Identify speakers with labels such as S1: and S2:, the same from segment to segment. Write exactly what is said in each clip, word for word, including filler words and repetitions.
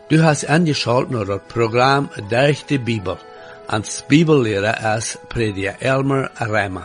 S1: Du hast angeschaut naar het programma Durch de Bibel, als Bibellehrer als prediker Elmer Reimer.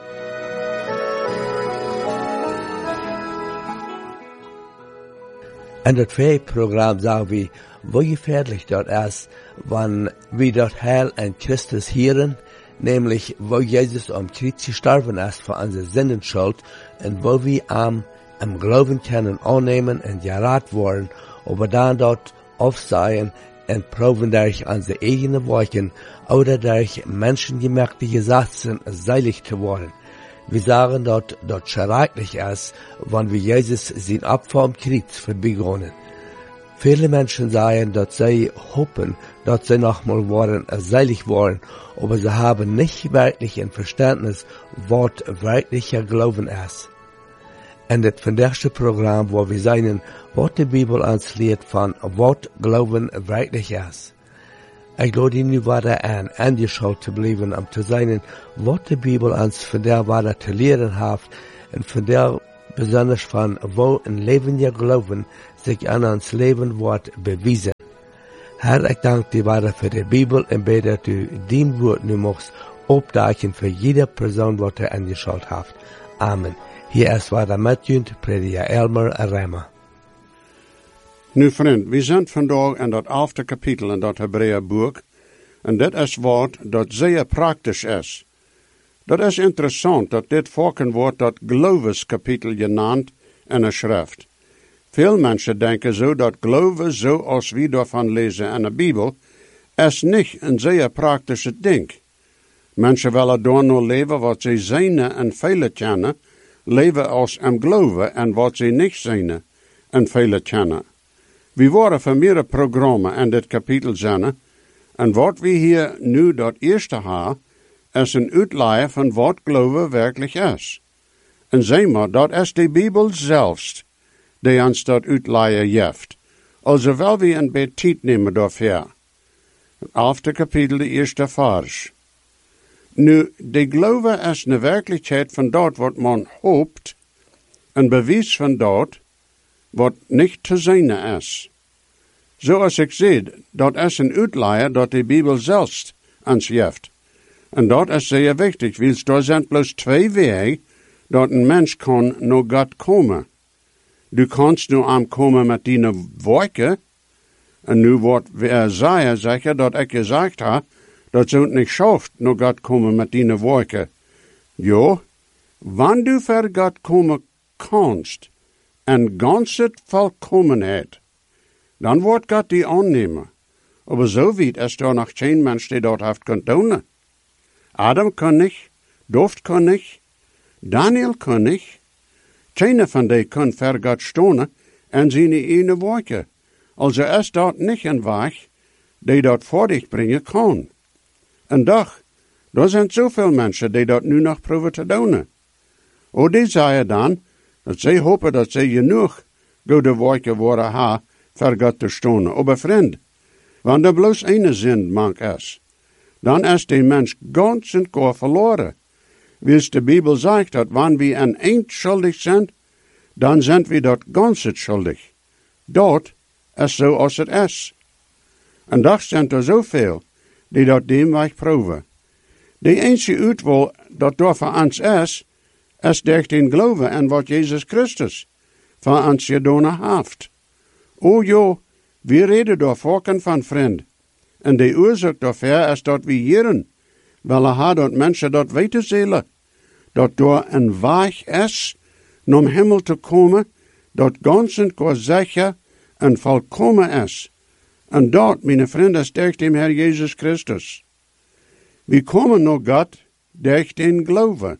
S1: In het tweede programma zagen we hoe gefährlich dat is, wanneer we dat Heil in Christus hören, nämlich wo Jesus am Kreuz gestorben ist für unsere Sündenschuld und wo wir am im Glauben können annehmen und gerettet worden, aber dann dort aufstehen und proben durch unsere eigenen Werke oder durch menschengemachte Gesetze seilig zu werden. Wir sagen dort, dort schrecklich ist, wenn wir Jesus sein Opfer am Kreuz verbegonnen. Viele Menschen sagen, dass sie hoffen, dass sie nochmal worden, seilig worden, aber sie haben nicht wirklich ein Verständnis, was wirklicher Glauben ist. In das vandaagse Programm, wo wir sehen, was die Bibel uns lehrt von, was Glauben wirklich ist. Ich lade Ihnen weiter an, angeschaut zu bleiben, um zu sehen, was die Bibel uns von der weiter zu lehren hat, und von der besonders von, wo ein lebendiger Glauben sich an uns Leben wird bewiesen. Herr, ich danke dir weiter für die Bibel und bete, dass du dein Wort nu machst, opdagen für jede Person, die du angeschaut hast. Amen. Hier is weiter Matthew, prediker Elmer Reimer.
S2: Nu vriend, we zijn vandaag in dat elfde kapitel in dat Hebreeënboek, en dit is wat dat zeer praktisch is. Dat is interessant dat dit vaak wordt dat geloofskapitel genaamd in een schrift. Veel mensen denken zo dat geloven, zoals we daarvan lezen in de Bijbel, is niet een zeer praktische ding. Mensen willen door nou leven wat ze zijn en velen kennen, leven als hem geloven en wat ze niet zijn en velen kennen. We worden van meerdere programma's in dit kapitel zijn, en wat we hier nu dat eerste hebben, is een uitleg van wat geloven werkelijk is. En zeg maar, dat is de Bijbel zelfs, die ons dat uitleggen geeft. Also wel we een beetje tijd nemen daarvoor. Het elfde kapitel, de eerste vers. Nu, de geloven is een werkelijkheid van dat wat man hoopt, een bewijs van dat wat niet te zijn is. Zoals ik zei, dat is een uitleg dat de Bijbel zelfs ons geeft. En dat is zeer wichtig, want er zijn bloos twee wegen dat een mens kan naar God komen. Du kannst nu aankomen met die werken, en nu wordt Isaiah zeggen dat ik gezegd heb, dat ze het niet schaft naar God komen met die werken. Jo, wanneer du voor God komen kanst, en ganse volkomenheid, dan wordt God die aannemen. Maar zo weet is er nog geen mens die dat heeft kunnen doen. Adam kon niet, Doft kon niet, Daniel kon niet. Geen van die kon voor God staan en zijn ene werken. Also is dat niet een weg die dat voor zich brengen kan. En doch, er zijn zoveel mensen die dat nu nog proberen te doen. O, die zeiden dan, dat zij hopen dat zij genoeg goede werken worden hebben voor God te staan. Maar vriend, wanneer er bloos ene zin mank is, dan is die mens ganz en kor verloren. Wils de Bijbel zegt dat wanneer we een eind schuldig zijn, dan zijn we dat ganse schuldig. Dat is zoals het is. En dat zijn er zoveel die dat deemweg proeven. De enige uitwol dat door voor ons is, is durch den geloven en wat Jezus Christus voor ons gedaan heeft. O jo, we reden door volken van vriend. En de oorzaak daarvoor is dat we hierin willen hebben dat mensen dat weten zullen. Dat door een weg is, om hemel te komen, dat ganz en kort zeker en volkomen is. En dat, mijn vrienden, is durch den Heer Jezus Christus. We komen naar God durch den geloven.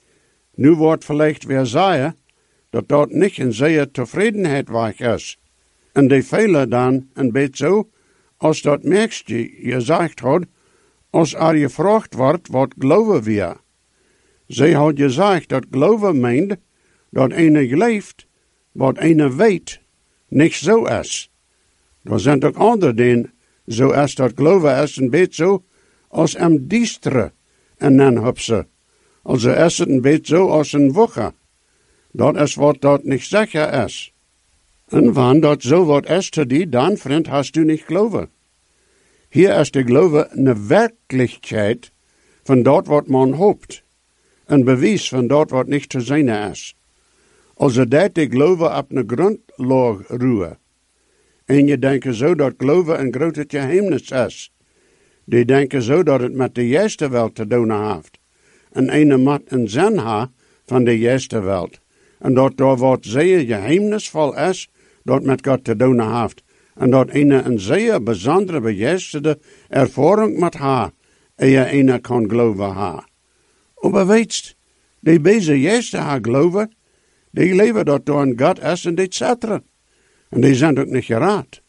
S2: Nu wordt vielleicht weer zeggen dat dat niet een zeer tevredenheid weg is. En de velen dan een beetje zo, als dat merkst je gezegd had, als er gevraagd wordt wat geloven we. Zij had gezegd dat geloven meent dat ene leeft, wat ene weet, niet zo is. Er zijn ook anderen die zo is dat geloven is een beetje zo, als een diestere en een hupse. Also is het een beetje zo als een woche. Dat is wat dat niet zeker is. En wann dat zo wat is te die, dan, vriend, hast du niet geloven. Hier is de geloof een werkelijkheid van dat wat man hoopt. Een bewijs van dat wat niet te zijn is. Also dat de geloof op een grondlag ruwen. En je denkt zo dat geloof een grote geheimnis is. Die denken zo dat het met de juiste wereld te doen heeft. En een moet een zin ha van de juiste wereld. En dat daar wat zeer geheimnisvol is, dat met God te doen heeft. En dat een een zeer bijzondere, bejuisterde ervaring moet ha, eer een kan geloven ha. Maar weet die deze juiste ha geloven, die leven dat door een God is en et cetera. En die zijn ook niet geraad.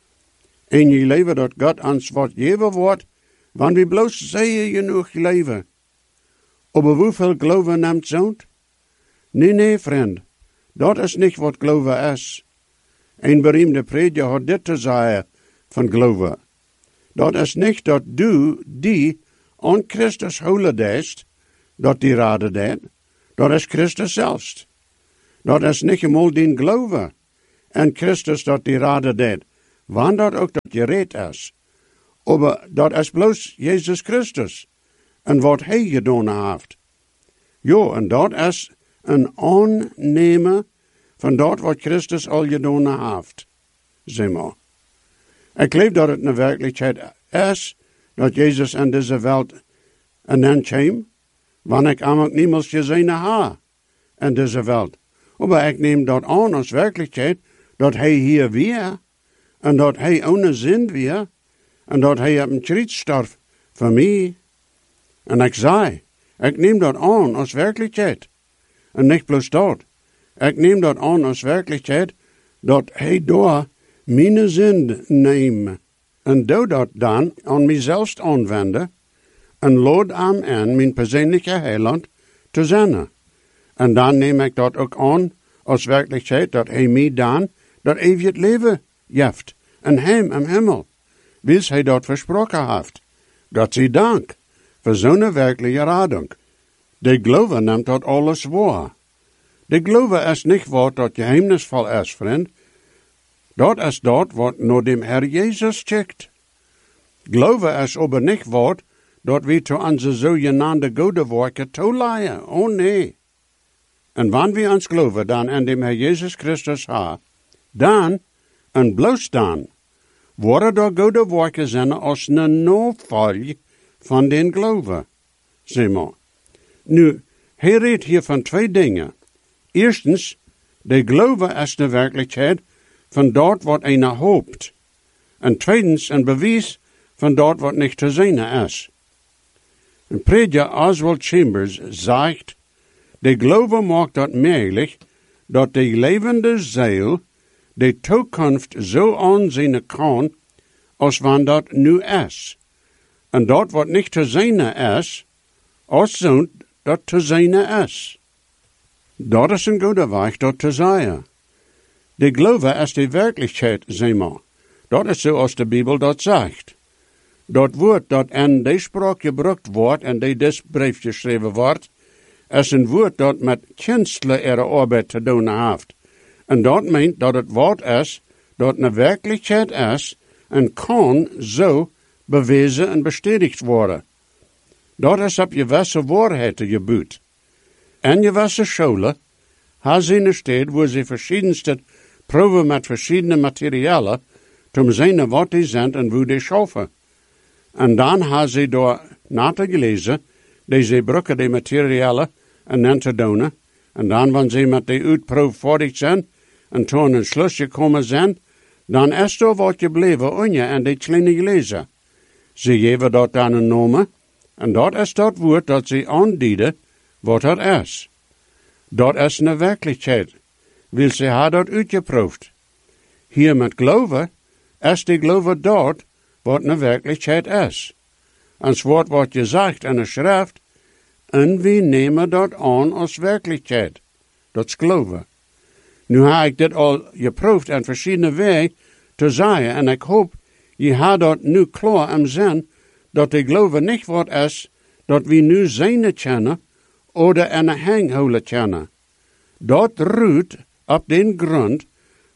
S2: En je leven dat God ons wat geven wordt, want we bloos zeer genoeg leven. Maar hoeveel geloven neemt zo'n? Nee, nee, vriend. Dat is niet wat geloven is. Een beroemde prediker had dit te zeggen van geloven. Dat is niet dat du die aan Christus holen deed, dat die raden deed. Dat is Christus zelfs. Dat is niet eenmaal die geloven. En Christus dat die raden deed. Want dat ook dat gereed is. Maar dat is bloos Jezus Christus. En wat hij gedaan heeft. Jo, en dat is een aannemen van dat wat Christus al gedaan heeft. Zeg maar. Ik geloof dat het een werkelijkheid is, dat Jezus in deze wereld een end kwam, want ik hem ook niemals gezien ha in deze wereld. Maar ik neem dat aan als werkelijkheid, dat hij hier weer, en dat hij ohne zin weer, en dat hij op een kruis stierf voor mij. En ik zei, ik neem dat aan als werkelijkheid. En niet bloos dat. Ik neem dat aan als werkelijkheid, dat hij door mijn zin neemt. En doe dat dan aan mijzelf aanwenden, en lood aan en mijn persoonlijke heiland te zijn. En dan neem ik dat ook aan als werkelijkheid, dat hij mij dan dat eeuwig leven geeft. En hem in hemel. Wils hij dat versproken heeft. God zij dank voor zo'n werkelijke radung. De geloof neemt dat alles waar. De geloof is niet wat dat geheimnisvol is, vriend. Dat is dat wat naar dem Herr Jezus checkt. Geloof is aber niet wat dat we te onze zogenaamde goede werken toeleien. Oh nee. En wanneer we ons geloven dan in dem Herr Jezus Christus ha, dan, en bloos dan, worden er goede werken zijn als een navolg van den geloven. Zeg maar. Nu, hij redt hier van twee dingen. Eerstens, de geloven is de werkelijkheid van dat wat een hoopt. En tweedens, een bewijs van dat wat niet te zien is. En prediker Oswald Chambers zegt, de geloven maakt dat mogelijk dat de levende ziel de toekomst zo aanzien kan als wanneer dat nu is. En dat wat niet te zien is, als zo'n dat te zien is. Dat is een goede weg dat te zeggen. De geloven is de werkelijkheid, zeg maar. Dat is zoals de Bijbel dat zegt. Dat woord dat in de spraak gebruikt wordt en die dit brief geschreven wordt, is een woord dat met kunstelijke arbeid te doen heeft. En dat meent dat het woord is dat een werkelijkheid is en kan zo bewezen en bestätigt worden. Dat is op je gewisse waarheden gebuut. En je gewisse scholen hebben ze een stad waar ze verschiedenste proeven met verschillende materialen om te zien wat die zijn en hoe die schaffen. En dan hebben ze door na te gelezen, deze gebruiken die materialen en dan te doen. En dan, wanneer ze met die uitproef voordig zijn en toen een slus gekomen zijn, dan is er wat gebleven on je en die kleine gelezen. Ze geven dat dan een naam, en dat is dat woord dat ze aandienen wat dat is. Dat is een werkelijkheid. Wil ze haar dat uitgeproefd. Hier met geloven is de geloven dat wat een werkelijkheid is. En het woord wat je zegt in de schrift, en we nemen dat aan als werkelijkheid. Dat is geloven. Nu heb ik dit al geproefd in verschillende wegen te zeggen, en ik hoop je hebt dat nu klaar in zin, dat de geloven niet wat is, dat we nu zijn kennen, of in een hang houden kennen. Dat ruht op den grond,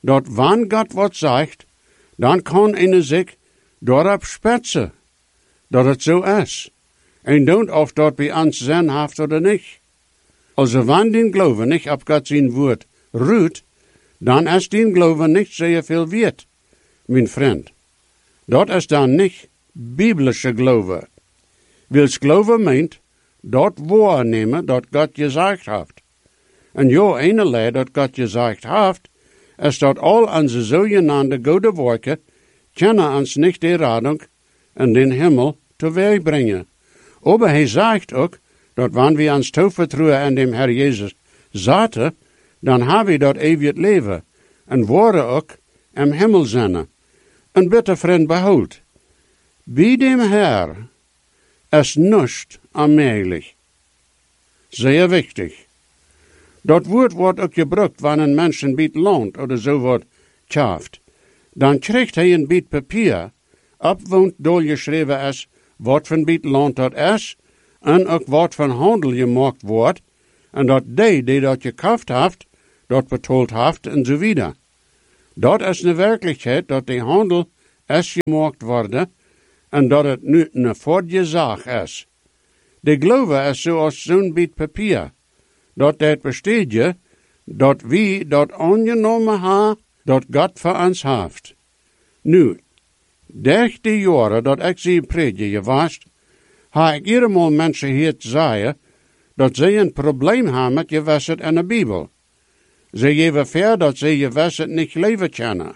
S2: dat wann Gott wat zegt, dan kan een zich daarop spetsen, dat het zo is. En don't of dat bij ons zinhaft oder niet. Also wann den Glauben nicht op Gott zijn woord ruht, dan is den Glauben nicht sehr viel wert, mijn vriend. Dat is dan niet biblische Glaube. Wils Glaube meint, dat waarnemen dat Gott gezegd heeft. En jo ene dat Gott gezegd heeft, is dat al onze zogenaamde goede werken kunnen ons niet de Radung in den Himmel teweeg brengen. Aber hij zegt ook, dat wanneer we ons toevertrouwen aan dem Herr Jezus zaten, dan hebben we dat eeuwig leven en worden ook im Himmel zijn. En bitte vriend behoud, bij dem Herr is niets onmogelijk. Zeer wichtig. Dat woord wordt ook gebruikt wanneer een mens een beetje loont oder zo wordt schaft. Dan krijgt hij een beetje papier, op woont doorgeschreven is, wat van beetje loont dat is, en ook wat van handel gemaakt wordt, en dat die die dat gekauft heeft, dat betaald heeft, en zo wieder. Dat is de werkelijkheid dat die handel is gemaakt worden, en dat het nu een vorige zaak is. De geloof is zoals zo'n beetje papier, dat het besteedt je, dat wie dat aangenomen hebben, dat God voor ons heeft. Nu, dertig jaren dat ik zie prediken geweest, heb ik iedermaal mensen hier zeggen, dat ze een probleem hebben met je wisset in de Bijbel. Ze geven ver dat ze je wisset niet leven kunnen.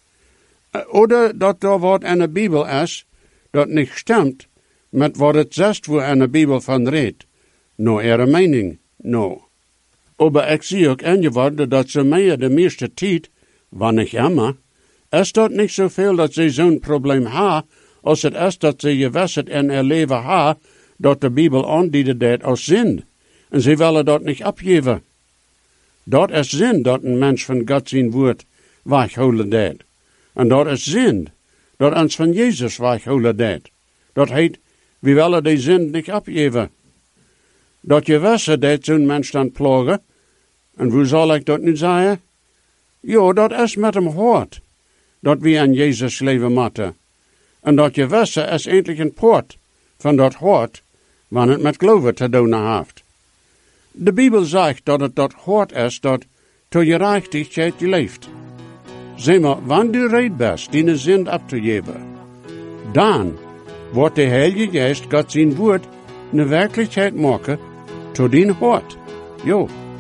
S2: Oder dat er wat in de Bijbel is, dat niet stemt met wat het zegt waar in de Bijbel van redt. No ihre mening, no. Aber ik zie ook ingeworden dat ze meer de meeste tijd, wanneer niet immer, is dat niet zoveel dat ze zo'n probleem hebben, als het is dat ze je wisset in haar leven hebben, dat de Bijbel aandiende dat als zin. En ze willen dat niet opgeven. Dat is zin dat een mens van God zijn woord weghouden deed. En dat is zin dat ons van Jezus weghouden deed. Dat heet, we willen die zin niet opgeven. Dat je wissen dat zo'n mens dan plagen. En hoe zal ik dat nu zeggen? Jo, dat is met hem hart. Dat we aan Jezus leven moeten. En dat je wissen is eindelijk een poort van dat hart, wanneer het met geloven te doen heeft. De Bijbel zegt dat het dat hart is dat tot je rechtigheid leeft. Zeg maar, wanneer du reed bent die zin op te geven, dan wordt de Heilige Geest God zijn woord een werkelijkheid maken tot din hart. Jo.